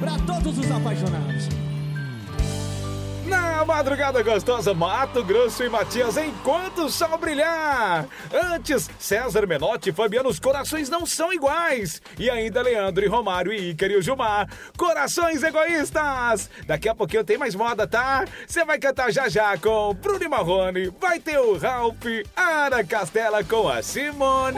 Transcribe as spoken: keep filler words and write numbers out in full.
pra todos os apaixonados. Na madrugada gostosa, Mato Grosso e Matias, enquanto o sol brilhar. Antes, César Menotti e Fabiano, os corações não são iguais. E ainda Leandro e Romário e Ícaro e o Gilmar, corações egoístas. Daqui a pouquinho tem mais moda, tá? Você vai cantar já já com Bruno e Marrone. Vai ter o Ralph, Ana Castela com a Simone.